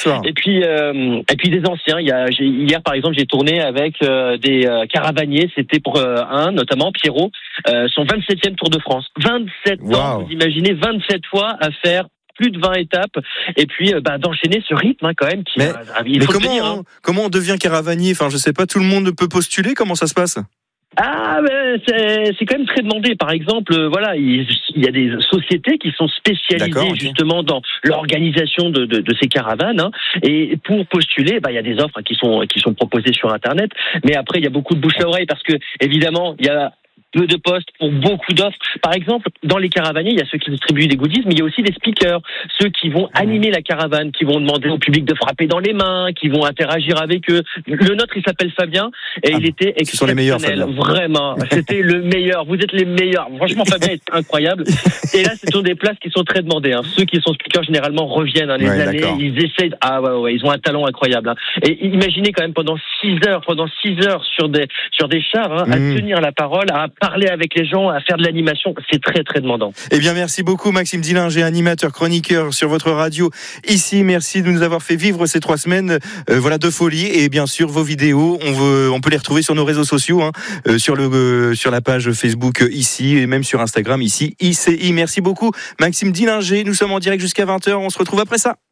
soir. Et puis des anciens. Hier, par exemple, j'ai tourné avec des caravaniers. C'était pour un, notamment Pierrot, son 27e Tour de France. 27 ans, vous imaginez, 27 fois à faire plus de 20 étapes, et puis d'enchaîner ce rythme quand même. Mais comment on devient caravanier ? Enfin, je sais pas, tout le monde peut postuler. Comment ça se passe ? C'est quand même très demandé. Par exemple, il y a des sociétés qui sont spécialisées justement dans l'organisation de ces caravanes. Hein. Et pour postuler, il y a des offres qui sont proposées sur Internet. Mais après, il y a beaucoup de bouche à oreille parce que évidemment, il y a peu de postes pour beaucoup d'offres. Par exemple, dans les caravaniers, il y a ceux qui distribuent des goodies, mais il y a aussi des speakers, ceux qui vont animer la caravane, qui vont demander au public de frapper dans les mains, qui vont interagir avec eux. Le nôtre, il s'appelle Fabien, et il était exceptionnel. Ce sont les meilleurs, Fabien. Vraiment. C'était le meilleur. Vous êtes les meilleurs. Franchement, Fabien est incroyable. Et là, ce sont des places qui sont très demandées. Hein. Ceux qui sont speakers, généralement, reviennent les années. D'accord. Ils essayent. Ils ont un talent incroyable. Hein. Et imaginez quand même pendant 6 heures sur des chars, à tenir la parole, à parler avec les gens, à faire de l'animation, c'est très très demandant. Eh bien, merci beaucoup Maxime Dillinger, animateur, chroniqueur sur votre radio ici. Merci de nous avoir fait vivre ces 3 semaines de folie, et bien sûr vos vidéos, on peut les retrouver sur nos réseaux sociaux, sur la page Facebook ici, et même sur Instagram ici ICI. Merci beaucoup Maxime Dillinger. Nous sommes en direct jusqu'à 20h. On se retrouve après ça.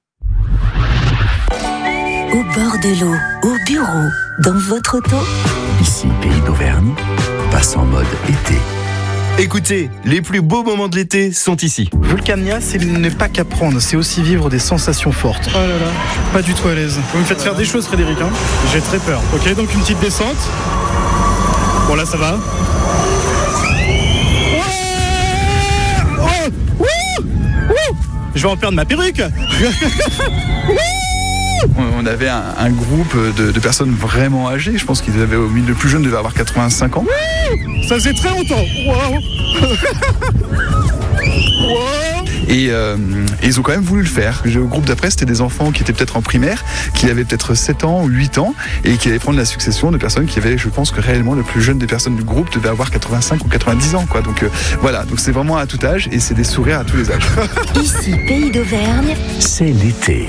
Au bord de l'eau, au bureau, dans votre auto. Ici, Pays d'Auvergne, passe en mode été. Écoutez, les plus beaux moments de l'été sont ici. Vulcania, c'est ne pas qu'apprendre, c'est aussi vivre des sensations fortes. Oh là là, je suis pas du tout à l'aise. Vous me faites faire des choses, Frédéric, hein. J'ai très peur. Ok, donc une petite descente. Bon là, ça va. Je vais en perdre ma perruque. On avait un groupe de personnes vraiment âgées. Je pense qu'ils avaient, le plus jeune devait avoir 85 ans. Ça faisait très longtemps. Wow. Et ils ont quand même voulu le faire. Le groupe d'après, c'était des enfants qui étaient peut-être en primaire, qui avaient peut-être 7 ans ou 8 ans, et qui allaient prendre la succession de personnes qui avaient, je pense que réellement, le plus jeune des personnes du groupe devait avoir 85 ou 90 ans, quoi. Donc voilà, donc c'est vraiment à tout âge, et c'est des sourires à tous les âges. Ici, Pays d'Auvergne, c'est l'été.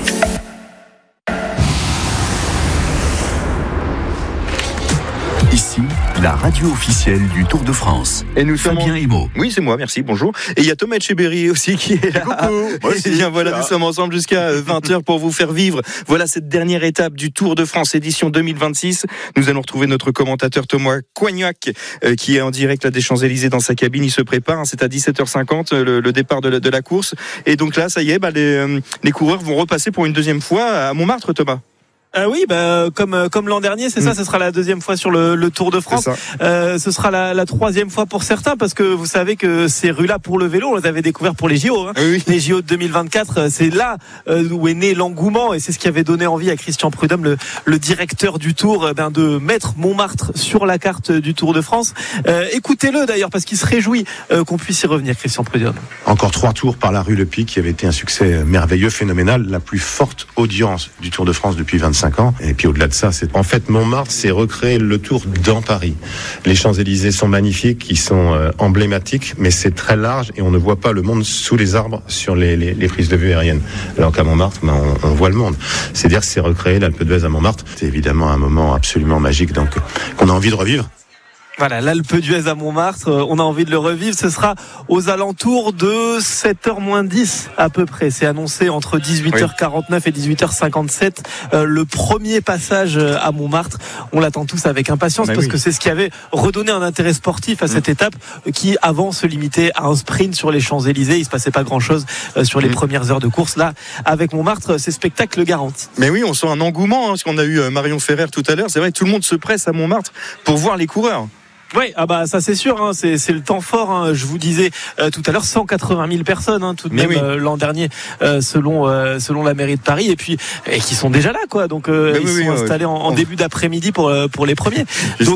Ici, la radio officielle du Tour de France. Et nous sommes Fabien Emo. Oui, c'est moi, merci, bonjour. Et il y a Thomas Etcheberry aussi qui est là. Coucou. Et bien voilà, nous sommes ensemble jusqu'à 20h pour vous faire vivre. Voilà cette dernière étape du Tour de France édition 2026. Nous allons retrouver notre commentateur Thomas Coignac qui est en direct là des Champs-Élysées dans sa cabine. Il se prépare, c'est à 17h50 le départ de la course. Et donc là, ça y est, les coureurs vont repasser pour une deuxième fois à Montmartre, Thomas. Oui, comme l'an dernier, c'est ça. Ce sera la deuxième fois sur le Tour de France. Ce sera la troisième fois pour certains, parce que vous savez que ces rues-là pour le vélo, on les avait découvertes pour les JO. Oui. Les JO de 2024, c'est là où est né l'engouement, et c'est ce qui avait donné envie à Christian Prudhomme, le directeur du Tour, de mettre Montmartre sur la carte du Tour de France. Écoutez-le d'ailleurs, parce qu'il se réjouit qu'on puisse y revenir, Christian Prudhomme. Encore 3 tours par la rue Le Pic, qui avait été un succès merveilleux, phénoménal, la plus forte audience du Tour de France depuis 25 ans. Et puis au-delà de ça, en fait Montmartre, c'est recréer le Tour dans Paris. Les Champs-Élysées sont magnifiques, ils sont emblématiques, mais c'est très large et on ne voit pas le monde sous les arbres sur les prises de vue aériennes. Alors qu'à Montmartre, on voit le monde. C'est-à-dire que c'est recréer l'Alpe d'Huez à Montmartre. C'est évidemment un moment absolument magique, donc qu'on a envie de revivre. Voilà, l'Alpe d'Huez à Montmartre, on a envie de le revivre. Ce sera aux alentours de 7h moins 10 à peu près. C'est annoncé entre 18h49 et 18h57. Le premier passage à Montmartre, on l'attend tous avec impatience, parce que c'est ce qui avait redonné un intérêt sportif à cette étape qui avant se limitait à un sprint sur les Champs-Élysées. Il se passait pas grand-chose sur les premières heures de course. Là, avec Montmartre, c'est spectacle garanti. Mais oui, on sent un engouement, parce qu'on a eu Marion Ferrer tout à l'heure. C'est vrai que tout le monde se presse à Montmartre pour voir les coureurs. Oui, ça c'est sûr, c'est le temps fort. Je vous disais tout à l'heure, 180 000 personnes, tout de même l'an dernier, selon la mairie de Paris, et qui sont déjà là, quoi. Donc ils sont installés en début d'après-midi pour les premiers.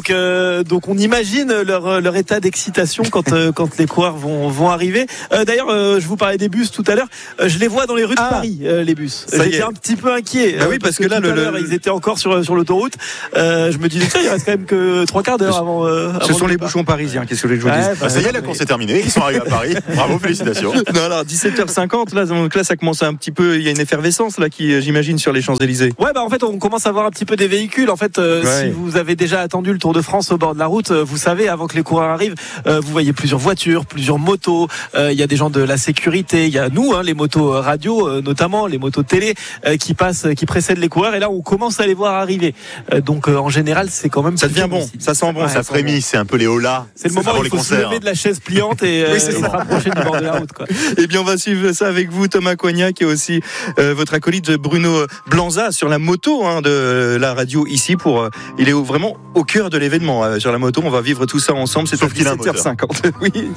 Donc on imagine leur état d'excitation quand les coureurs vont arriver. D'ailleurs, je vous parlais des bus tout à l'heure. Je les vois dans les rues de Paris, les bus. J'étais un petit peu inquiet. Parce que là, ils étaient encore sur l'autoroute. Je me disais, il reste quand même que 3 quarts d'heure Ce sont les bouchons parisiens, qu'est-ce que je voulais que je vous dise. Ça y est, la course est terminée, ils sont arrivés à Paris. Bravo, félicitations. Non, alors 17h50, là ça commence un petit peu, il y a une effervescence là qui j'imagine sur les Champs-Élysées. Ouais, en fait on commence à voir un petit peu des véhicules. En fait, si vous avez déjà attendu le Tour de France au bord de la route, vous savez, avant que les coureurs arrivent, vous voyez plusieurs voitures, plusieurs motos. Il y a des gens de la sécurité, il y a nous, les motos radio, notamment les motos télé, qui passent, qui précèdent les coureurs. Et là, on commence à les voir arriver. Donc en général, c'est quand même ça devient bon, ça sent bon, ça frémit. C'est un peu les holas. C'est le moment où il faut se lever de la chaise pliante et se rapprocher du bord de la route, quoi. Eh bien, on va suivre ça avec vous, Thomas Coignac, et aussi votre acolyte Bruno Blanza sur la moto de la radio ici. Il est vraiment au cœur de l'événement sur la moto. On va vivre tout ça ensemble. C'est à 17h50. Oui.